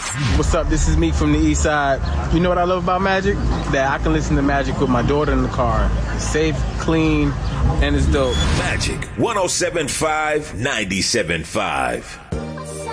What's up? This is Meek from the East Side. You know what I love about Magic? That I can listen to Magic with my daughter in the car. It's safe, clean, and it's dope. Magic 107.5, 97.5.